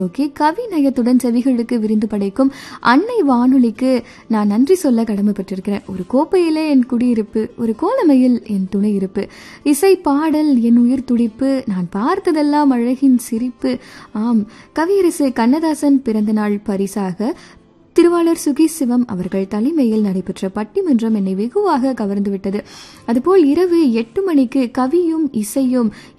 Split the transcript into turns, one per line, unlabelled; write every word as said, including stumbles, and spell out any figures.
Okay, கவி நயத்துடன் செவிகளுக்கு விருந்து படைக்கும் அன்னை வானொலிக்கு நான் நன்றி சொல்ல கடமைப்பட்டிருக்கிறேன். ஒரு கோப்பையிலே என் குடியிருப்பு, ஒரு கோலமையில் என் துணை இருப்பு, இசை பாடல் என் உயிர் துடிப்பு, நான் பார்த்ததெல்லாம் அழகின் சிரிப்பு. ஆம், கவியரசு கண்ணதாசன் பிறந்த நாள் பரிசாக திருவாளர் சுகி சிவம் அவர்கள் தலைமையில் நடைபெற்ற பட்டிமன்றம் என்னை வெகுவாக கவர்ந்துவிட்டது. அதுபோல் இரவு எட்டு மணிக்கு கவியும் இசையும்